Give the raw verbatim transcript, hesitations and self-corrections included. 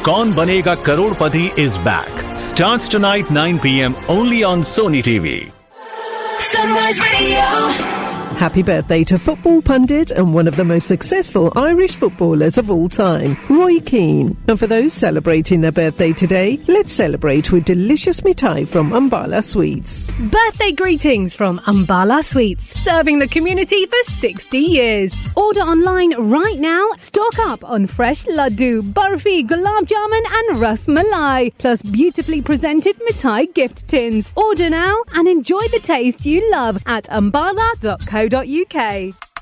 Kaun Banega Karodpati is back. Starts tonight nine p.m. only on Sony T V. Sunrise Radio. Happy birthday to football pundit and one of the most successful Irish footballers of all time, Roy Keane. And for those celebrating their birthday today, let's celebrate with delicious mithai from Ambala Sweets. Birthday greetings from Ambala Sweets, serving the community for sixty years. Order online right now. Stock up on fresh laddu, barfi, gulab jamun and ras malai, plus beautifully presented mithai gift tins. Order now and enjoy the taste you love at ambala dot co dot uk.